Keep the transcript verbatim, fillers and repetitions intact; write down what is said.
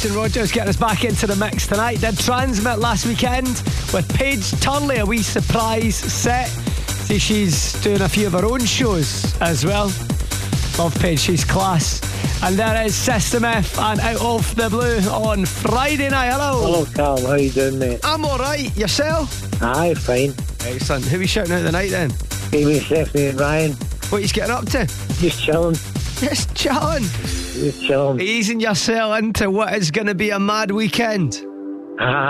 Christian Rogers getting us back into the mix tonight. Did Transmit last weekend with Paige Turley, a wee surprise set. See, she's doing a few of her own shows as well. Love Paige, she's class. And there is System F and Out of the Blue on Friday night. Hello. Hello, Carl. How you doing, mate? I'm alright. Yourself? Aye, fine. Excellent. Who are we shouting out tonight then? Amy, Stephanie and Ryan. What are you getting up to? Just chilling. Just chilling. Just chilling. Easing yourself into what is going to be a mad weekend. Ah.